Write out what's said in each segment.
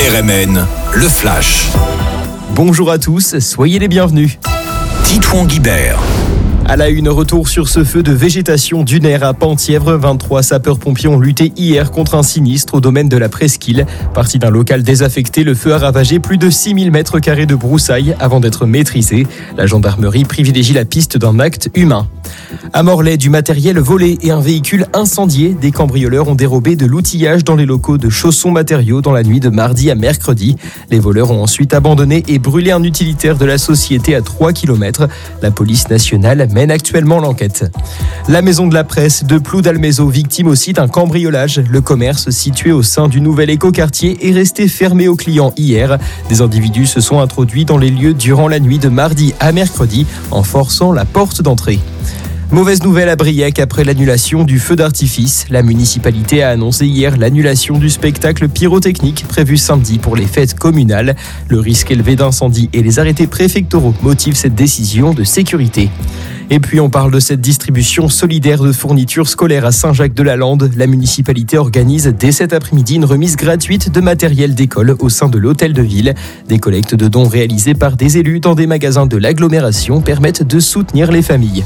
RMN, le Flash. Bonjour à tous, soyez les bienvenus. Titouan Guibert. À la une, retour sur ce feu de végétation dunaire à Penthièvre. 23 sapeurs-pompiers ont lutté hier contre un sinistre au domaine de la Presqu'île. Parti d'un local désaffecté, le feu a ravagé plus de 6000 mètres carrés de broussailles avant d'être maîtrisé. La gendarmerie privilégie la piste d'un acte humain. À Morlaix, du matériel volé et un véhicule incendié. Des cambrioleurs ont dérobé de l'outillage dans les locaux de Chaussons Matériaux dans la nuit de mardi à mercredi. Les voleurs ont ensuite abandonné et brûlé un utilitaire de la société à 3 km. La police nationale mène actuellement l'enquête. La maison de la presse de Ploudalmézeau, victime aussi d'un cambriolage. Le commerce situé au sein du nouvel écoquartier est resté fermé aux clients hier. Des individus se sont introduits dans les lieux durant la nuit de mardi à mercredi en forçant la porte d'entrée. Mauvaise nouvelle à Briec après l'annulation du feu d'artifice. La municipalité a annoncé hier l'annulation du spectacle pyrotechnique prévu samedi pour les fêtes communales. Le risque élevé d'incendie et les arrêtés préfectoraux motivent cette décision de sécurité. Et puis on parle de cette distribution solidaire de fournitures scolaires à Saint-Jacques-de-la-Lande. La municipalité organise dès cet après-midi une remise gratuite de matériel d'école au sein de l'hôtel de ville. Des collectes de dons réalisées par des élus dans des magasins de l'agglomération permettent de soutenir les familles.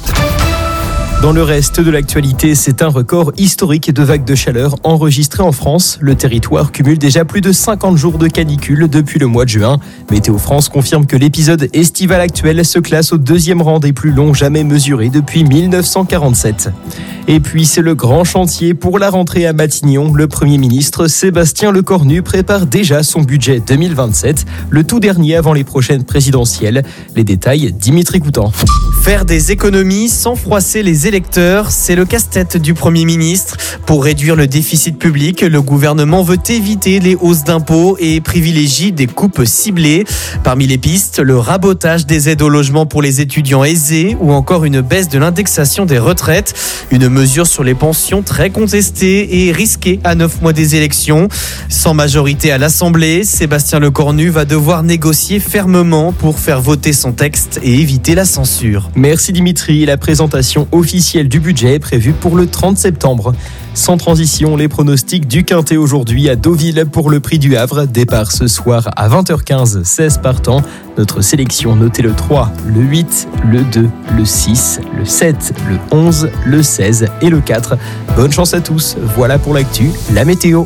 Dans le reste de l'actualité, c'est un record historique de vagues de chaleur enregistrées en France. Le territoire cumule déjà plus de 50 jours de canicule depuis le mois de juin. Météo France confirme que l'épisode estival actuel se classe au deuxième rang des plus longs jamais mesurés depuis 1947. Et puis c'est le grand chantier pour la rentrée à Matignon. Le Premier ministre Sébastien Lecornu prépare déjà son budget 2027, le tout dernier avant les prochaines présidentielles. Les détails, Dimitri Coutan. Faire des économies sans froisser les électeurs, c'est le casse-tête du Premier ministre. Pour réduire le déficit public, le gouvernement veut éviter les hausses d'impôts et privilégie des coupes ciblées. Parmi les pistes, le rabotage des aides au logement pour les étudiants aisés ou encore une baisse de l'indexation des retraites. Une mesure sur les pensions très contestée et risquée à 9 mois des élections. Sans majorité à l'Assemblée, Sébastien Lecornu va devoir négocier fermement pour faire voter son texte et éviter la censure. Merci Dimitri. La présentation officielle du budget est prévue pour le 30 septembre. Sans transition, les pronostics du Quintet aujourd'hui à Deauville pour le Prix du Havre. Départ ce soir à 20h15, 16 partants. Notre sélection, notez le 3, le 8, le 2, le 6, le 7, le 11, le 16 et le 4. Bonne chance à tous. Voilà pour l'actu, la météo.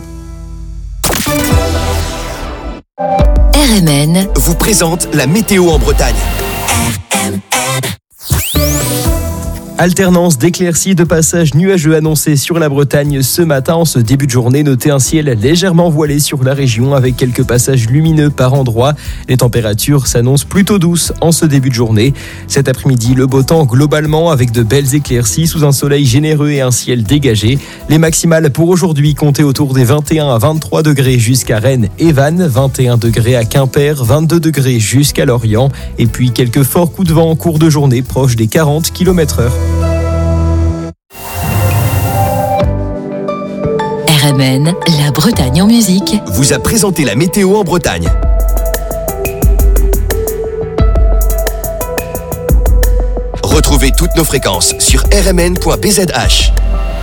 RMN vous présente la météo en Bretagne. Alternance d'éclaircies de passages nuageux annoncés sur la Bretagne ce matin. En ce début de journée, notez un ciel légèrement voilé sur la région avec quelques passages lumineux par endroits. Les températures s'annoncent plutôt douces en ce début de journée. Cet après-midi, le beau temps globalement avec de belles éclaircies sous un soleil généreux et un ciel dégagé. Les maximales pour aujourd'hui comptaient autour des 21 à 23 degrés jusqu'à Rennes et Vannes, 21 degrés à Quimper, 22 degrés jusqu'à Lorient. Et puis quelques forts coups de vent en cours de journée proches des 40 km/h. RMN, la Bretagne en musique, vous a présenté la météo en Bretagne. Retrouvez toutes nos fréquences sur rmn.bzh.